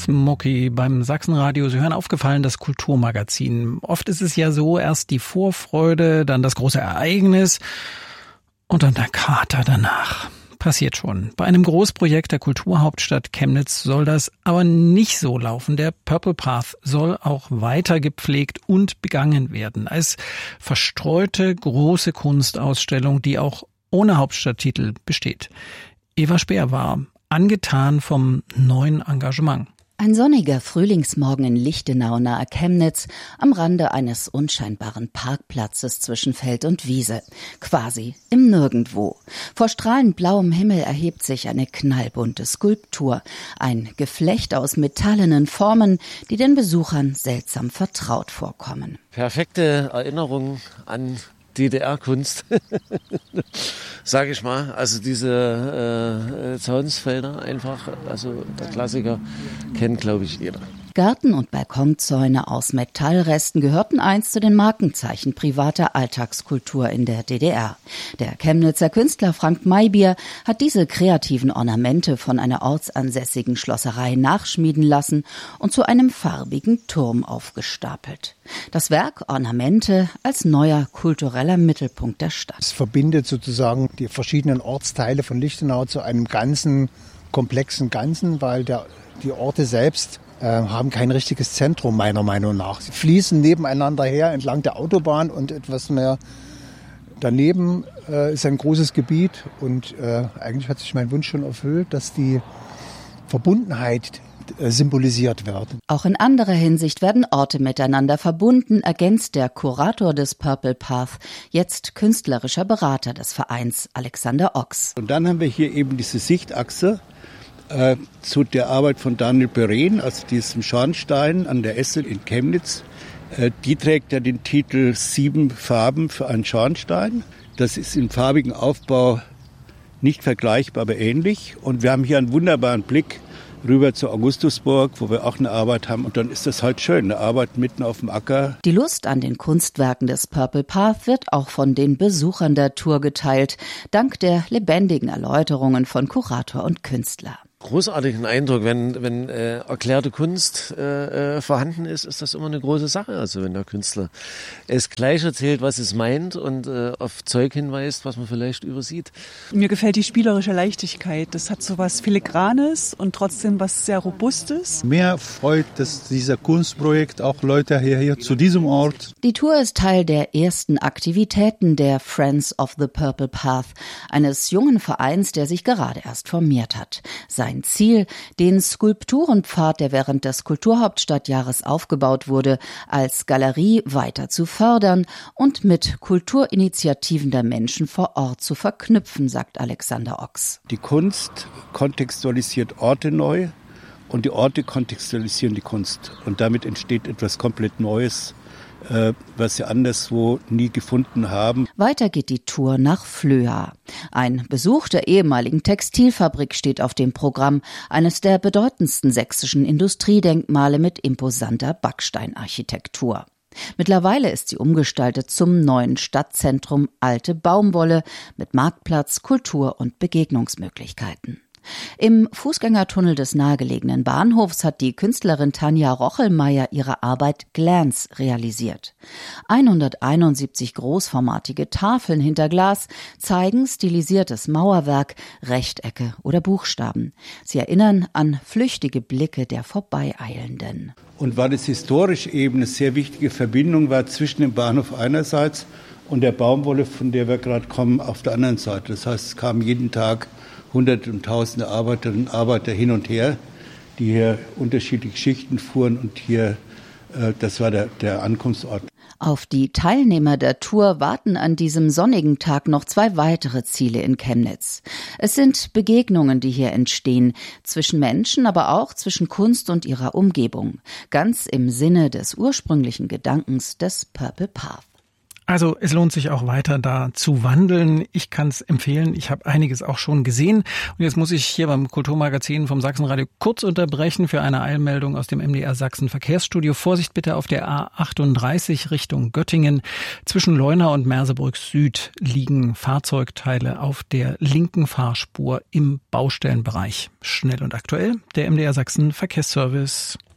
Path, Mucki beim Sachsenradio. Sie hören Aufgefallen, das Kulturmagazin. Oft ist es ja so, erst die Vorfreude, dann das große Ereignis und dann der Kater danach. Passiert schon. Bei einem Großprojekt der Kulturhauptstadt Chemnitz soll das aber nicht so laufen. Der Purple Path soll auch weiter gepflegt und begangen werden. Als verstreute große Kunstausstellung, die auch ohne Hauptstadttitel besteht. Eva Speer war angetan vom neuen Engagement. Ein sonniger Frühlingsmorgen in Lichtenau nahe Chemnitz, am Rande eines unscheinbaren Parkplatzes zwischen Feld und Wiese. Quasi im Nirgendwo. Vor strahlend blauem Himmel erhebt sich eine knallbunte Skulptur. Ein Geflecht aus metallenen Formen, die den Besuchern seltsam vertraut vorkommen. Perfekte Erinnerung an DDR-Kunst, sage ich mal. Also diese Zaunsfelder einfach, also der Klassiker, kennt, glaube ich, jeder. Garten- und Balkonzäune aus Metallresten gehörten einst zu den Markenzeichen privater Alltagskultur in der DDR. Der Chemnitzer Künstler Frank Maybier hat diese kreativen Ornamente von einer ortsansässigen Schlosserei nachschmieden lassen und zu einem farbigen Turm aufgestapelt. Das Werk Ornamente als neuer kultureller Mittelpunkt der Stadt. Es verbindet sozusagen die verschiedenen Ortsteile von Lichtenau zu einem ganzen, komplexen Ganzen, weil die Orte selbst haben kein richtiges Zentrum, meiner Meinung nach. Sie fließen nebeneinander her entlang der Autobahn und etwas mehr daneben ist ein großes Gebiet. Und eigentlich hat sich mein Wunsch schon erfüllt, dass die Verbundenheit symbolisiert wird. Auch in anderer Hinsicht werden Orte miteinander verbunden, ergänzt der Kurator des Purple Path, jetzt künstlerischer Berater des Vereins, Alexander Ochs. Und dann haben wir hier eben diese Sichtachse zu der Arbeit von Daniel Beren, also diesem Schornstein an der Esse in Chemnitz. Die trägt ja den Titel 7 Farben für einen Schornstein. Das ist im farbigen Aufbau nicht vergleichbar, aber ähnlich. Und wir haben hier einen wunderbaren Blick rüber zur Augustusburg, wo wir auch eine Arbeit haben. Und dann ist das halt schön, eine Arbeit mitten auf dem Acker. Die Lust an den Kunstwerken des Purple Path wird auch von den Besuchern der Tour geteilt, dank der lebendigen Erläuterungen von Kurator und Künstler. Großartigen Eindruck, wenn erklärte Kunst vorhanden ist, ist das immer eine große Sache. Also wenn der Künstler es gleich erzählt, was es meint und auf Zeug hinweist, was man vielleicht übersieht. Mir gefällt die spielerische Leichtigkeit. Das hat so was Filigranes und trotzdem was sehr Robustes. Mir freut, dass dieser Kunstprojekt auch Leute hier zu diesem Ort. Die Tour ist Teil der ersten Aktivitäten der Friends of the Purple Path, eines jungen Vereins, der sich gerade erst formiert hat. Sein Ziel, den Skulpturenpfad, der während des Kulturhauptstadtjahres aufgebaut wurde, als Galerie weiter zu fördern und mit Kulturinitiativen der Menschen vor Ort zu verknüpfen, sagt Alexander Ochs. Die Kunst kontextualisiert Orte neu und die Orte kontextualisieren die Kunst. Und damit entsteht etwas komplett Neues, was sie anderswo nie gefunden haben. Weiter geht die Tour nach Flöa. Ein Besuch der ehemaligen Textilfabrik steht auf dem Programm, eines der bedeutendsten sächsischen Industriedenkmale mit imposanter Backsteinarchitektur. Mittlerweile ist sie umgestaltet zum neuen Stadtzentrum Alte Baumwolle mit Marktplatz, Kultur- und Begegnungsmöglichkeiten. Im Fußgängertunnel des nahegelegenen Bahnhofs hat die Künstlerin Tanja Rochelmeier ihre Arbeit Glance realisiert. 171 großformatige Tafeln hinter Glas zeigen stilisiertes Mauerwerk, Rechtecke oder Buchstaben. Sie erinnern an flüchtige Blicke der Vorbeieilenden. Und weil es historisch eben eine sehr wichtige Verbindung war zwischen dem Bahnhof einerseits und der Baumwolle, von der wir gerade kommen, auf der anderen Seite. Das heißt, es kamen jeden Tag Hunderte und Tausende Arbeiterinnen und Arbeiter hin und her, die hier unterschiedliche Schichten fuhren und hier, das war der Ankunftsort. Auf die Teilnehmer der Tour warten an diesem sonnigen Tag noch 2 weitere Ziele in Chemnitz. Es sind Begegnungen, die hier entstehen, zwischen Menschen, aber auch zwischen Kunst und ihrer Umgebung, ganz im Sinne des ursprünglichen Gedankens des Purple Path. Also es lohnt sich auch weiter da zu wandeln. Ich kann es empfehlen. Ich habe einiges auch schon gesehen. Und jetzt muss ich hier beim Kulturmagazin vom Sachsenradio kurz unterbrechen für eine Eilmeldung aus dem MDR Sachsen Verkehrsstudio. Vorsicht bitte auf der A38 Richtung Göttingen. Zwischen Leuna und Mersebrück Süd liegen Fahrzeugteile auf der linken Fahrspur im Baustellenbereich. Schnell und aktuell, der MDR Sachsen Verkehrsservice.